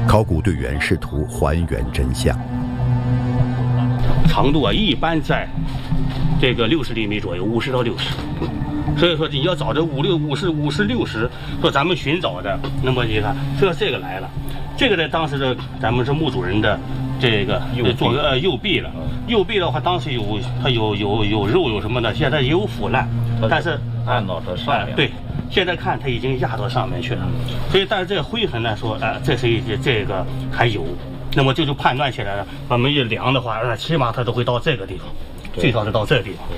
考古队员试图还原真相。 长度啊，一般在这个60厘米左右，50到60。所以说你要找这50、60，说咱们寻找的，那么你看，这个来了，这个在当时的咱们是墓主人的这个做个右臂了。右臂的话，当时它有肉有什么的，现在也有腐烂，但是按到这上面， 对，现在看它已经压到上面去了。所以但是这个灰痕来说，这个还有，那么就判断起来了，我们一量的话，起码它都会到这个地方，最少是到这个地方。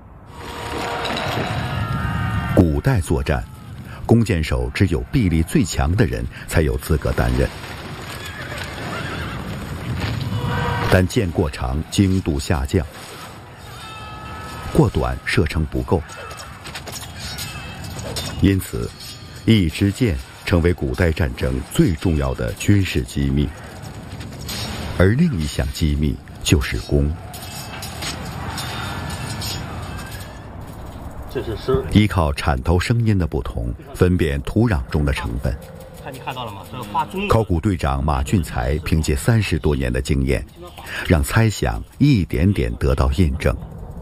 古代作战，弓箭手只有臂力最强的人才有资格担任，但箭过长精度下降，过短射程不够，因此一支箭成为古代战争最重要的军事机密。而另一项机密就是弓。依靠铲头声音的不同，分辨土壤中的成分。 你看到了吗？这画中。 考古队长马俊才凭借30多年的经验，让猜想一点点得到印证。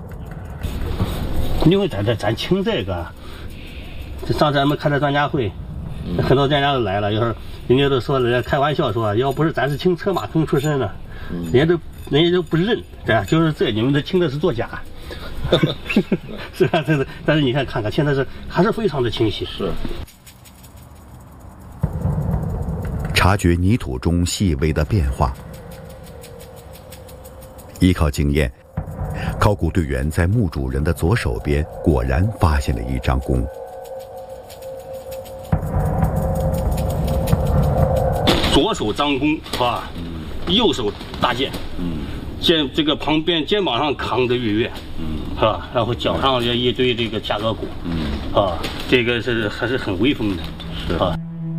因为咱清这个，上次咱们开的专家会，很多专家都来了，就是人家都说了，开玩笑说，要不是咱是清车马坑出身的，人家都不认，对吧？就是你们这清的是作假。是啊，但是你看，现在还是非常的清晰。 是。 察觉泥土中细微的变化，依靠经验，考古队员在墓主人的左手边果然发现了一张弓。 左手张弓啊，右手搭箭，这个旁边肩膀上扛着玉钺，是吧？然后脚上一堆这个架额骨，这个还是很威风的，是啊。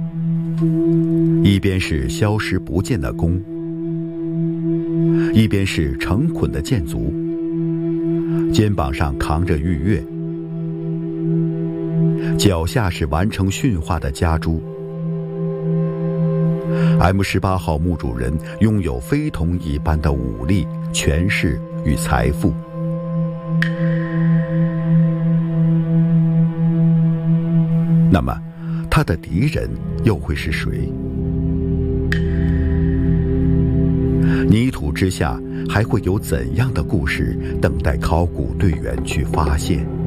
一边是消失不见的弓，一边是成捆的箭足，肩膀上扛着玉钺，脚下是完成驯化的家猪。M18号墓主人拥有非同一般的武力、权势与财富。那么，他的敌人又会是谁？泥土之下还会有怎样的故事等待考古队员去发现？